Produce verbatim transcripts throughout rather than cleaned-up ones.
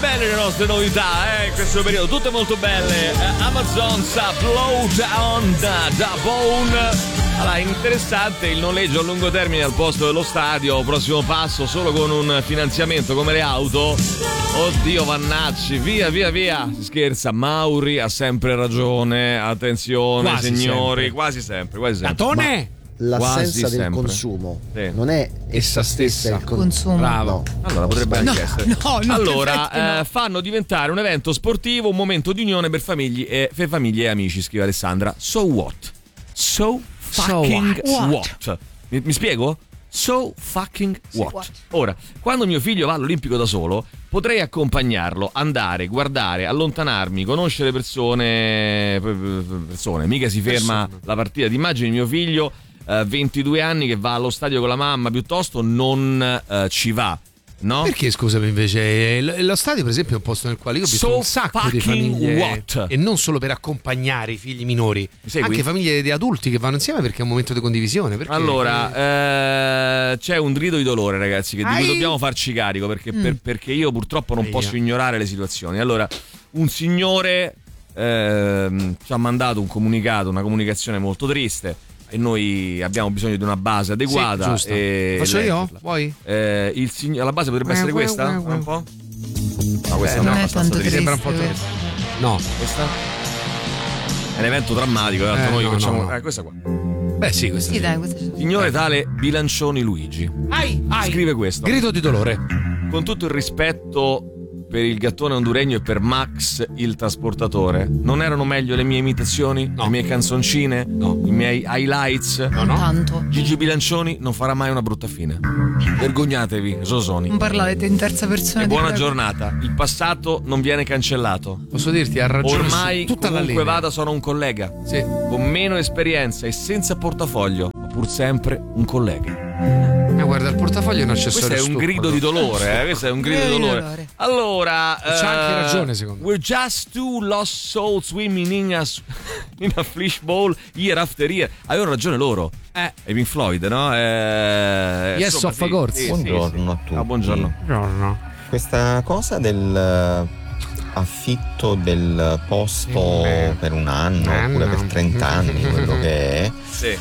belle le nostre novità, eh, in questo periodo, tutte molto belle. eh, Amazon's Blow Down da, da Bone. Allora, interessante il noleggio a lungo termine al posto dello stadio, prossimo passo solo con un finanziamento come le auto. Oddio Vannacci, via via via, si scherza, Mauri ha sempre ragione, attenzione quasi signori, sempre. quasi sempre, quasi sempre. Catone! L'assenza Quasi del sempre. consumo Sì. non è Essa stessa il con- Consumo. Bravo. No. Allora potrebbe anche No, essere. no, no, allora perfetto, no. eh, fanno diventare un evento sportivo un momento di unione per famiglie e, per famiglie e amici, scrive Alessandra. So what? So fucking what? what? Mi, mi spiego? So fucking what? what? Ora, quando mio figlio va all'Olimpico da solo, potrei accompagnarlo, andare, guardare, allontanarmi, conoscere persone, persone. Mica si ferma Persone. la partita. Ti immagini mio figlio, eh, ventidue anni, che va allo stadio con la mamma, piuttosto non eh, ci va, no? Perché scusami invece l- lo stadio per esempio è un posto nel quale io ho visto So un sacco di fucking famiglie what? e non solo per accompagnare i figli minori, segui? anche famiglie di adulti che vanno insieme perché è un momento di condivisione. Perché... Allora, eh, c'è un grido di dolore, ragazzi, che di cui Ai. dobbiamo farci carico, perché, per- perché io purtroppo non Aia. posso ignorare le situazioni. Allora, un signore ehm, ci ha mandato un comunicato, una comunicazione molto triste, e noi abbiamo bisogno di una base adeguata. Sì, giusto. E Faccio io? leggerla. Vuoi? Eh, il sign- la base potrebbe essere questa? Guarda un po'. No, questa Eh, non non è è abbastanza tanto triste. Sembra un po' triste. troppo. No. Questa? È un evento drammatico, eh, Eh, noi no, facciamo. no, no. Eh, questa qua. Beh sì, questo Sì, sì. dai, questo c'è. Signore tale Bilancioni Luigi. Ai, ai. Scrive questo. Grido di dolore. Con tutto il rispetto per il gattone honduregno e per Max il trasportatore, non erano meglio le mie imitazioni? No. Le mie canzoncine? No. I miei highlights? No, no. Tanto. Gigi Bilancioni non farà mai una brutta fine. Vergognatevi, Sosoni. Non parlate in terza persona. E di buona prego. giornata. Il passato non viene cancellato. Posso dirti, ha ragione Ormai su tutta la comunque linea. vada sono un collega. Sì. Con meno esperienza e senza portafoglio, ma pur sempre un collega. Ma guarda, il portafoglio è un accessorio Questo è un stupido. grido di dolore, eh? Questo è un grido di dolore. Allora, C'ha anche eh, ragione, secondo me. We're just two lost souls swimming in a, in a fishbowl year after year. Avevano ragione loro. Eh. E Pink Floyd, no? Eh, Yes, insomma, of sì, course. sì, sì, Buongiorno sì. a tutti. Ah, buongiorno. Buongiorno. Questa cosa del eh, affitto del posto Eh. per un anno Eh, oppure no. per trenta anni, quello che è, Sì.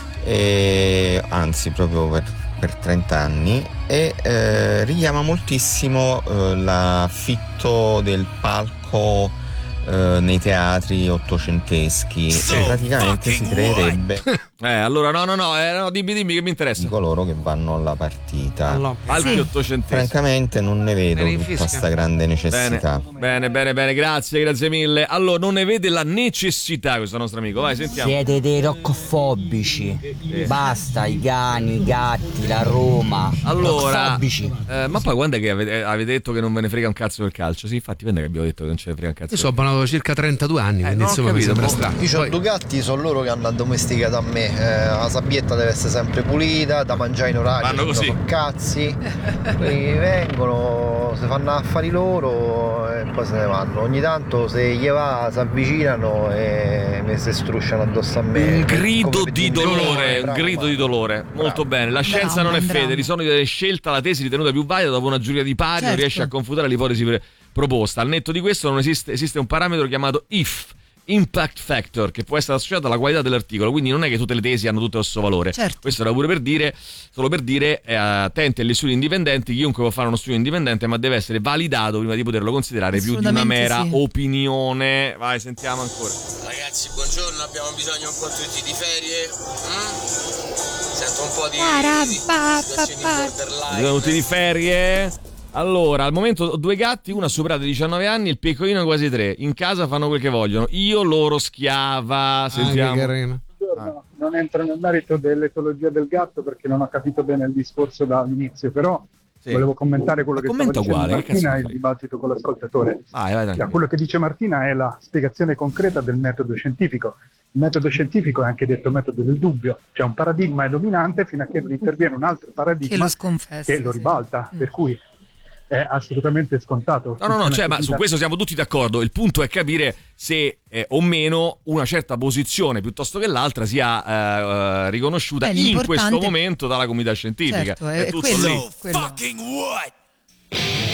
e, anzi proprio per, per trenta anni, e eh, richiama moltissimo eh, l'affitto del palco eh, nei teatri ottocenteschi. So Praticamente si fucking creerebbe Eh, allora, no, no, no, eh, no, dimmi, dimmi che mi interessa. di coloro che vanno alla partita. Allora, Palchi Sì. ottocenteschi. Francamente non ne vedo Me ne tutta infischia. sta grande Bene, necessità. bene, bene, bene, grazie, grazie mille. Allora, non ne vede la necessità questo nostro amico. Vai, sentiamo. Siete dei roccofobici. Basta i cani, i gatti, la Roma. Allora, Roccofobici. eh, ma poi quando è che avete, avete detto che non ve ne frega un cazzo del calcio? Sì, infatti, quando è che abbiamo detto che non ce ne frega un cazzo? io sono abbonato da circa trentadue anni, quindi non ho insomma mi capito, sembra mo- strano. Io ho Poi- due gatti, sono loro che hanno addomesticato a me. Eh, la sabbietta deve essere sempre pulita, da mangiare in orario, Vanno non così. sono cazzi. Poi vengono, si fanno affari loro e poi se ne vanno. Ogni tanto se gli va si avvicinano e mi si strusciano addosso a me. Un grido Come per di dire, dolore, un bravo, grido di dolore. Molto bene. La scienza Bravo, non è bravo. fede, di solito è scelta la tesi ritenuta più valida dopo una giuria di pari, non Certo. riesce a confutare l'ipotesi pre- proposta. Al netto di questo non esiste, esiste un parametro chiamato I F, Impact Factor, che può essere associato alla qualità dell'articolo, quindi non è che tutte le tesi hanno tutte lo stesso valore. Certo. Questo era pure per dire, solo per dire, eh, attenti agli studi indipendenti, chiunque può fare uno studio indipendente, ma deve essere validato prima di poterlo considerare più di una Assolutamente mera sì. opinione. Vai, sentiamo ancora. Ragazzi, buongiorno, abbiamo bisogno un po' tutti di ferie. Mm? Sento un po' di, Para, di pa, situazioni pa, pa. borderline. Sono tutti di ferie. Allora, al momento ho due gatti, uno ha superato i diciannove anni, il piccolino quasi tre. In casa fanno quel che vogliono. Io loro schiava. Ah, Sentiamo. che carino. Buongiorno. Non entro nel merito dell'etologia del gatto perché non ho capito bene il discorso dall'inizio, però Sì. volevo commentare quello Ma che commenta stava dicendo uguale, che Martina cazzo e il fai? dibattito con l'ascoltatore. Vai, vai, Ja, vai. quello che dice Martina è la spiegazione concreta del metodo scientifico. Il metodo scientifico è anche detto metodo del dubbio, cioè un paradigma è dominante fino a che non interviene un altro Che paradigma lo sconfessa. che lo sì. ribalta, Mm. per cui è assolutamente scontato. No, no, no, cioè, ma su Funziona questo siamo tutti d'accordo. Il punto è capire se eh, o meno una certa posizione piuttosto che l'altra sia eh, eh, riconosciuta Beh, in l'importante- questo momento dalla comunità scientifica. Certo, è, è tutto quello, lì. quello. Fucking what?